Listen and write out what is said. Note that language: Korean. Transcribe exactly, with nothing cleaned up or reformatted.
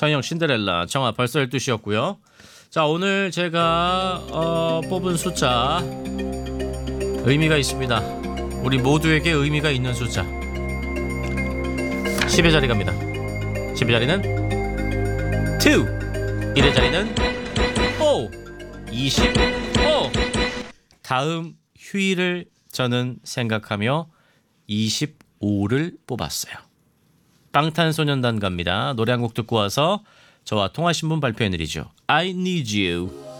서인영 신데렐라 정아 벌써 열두 시였고요. 자, 오늘 제가 어, 뽑은 숫자 의미가 있습니다. 우리 모두에게 의미가 있는 숫자. 십의 자리 갑니다. 십의 자리는 이, 일의 자리는 오, 이십오. 다음 휴일을 저는 생각하며 이십오를 뽑았어요. 방탄소년단 갑니다. 노래 한 곡 듣고 와서 저와 통화신문 발표해드리죠. I need you.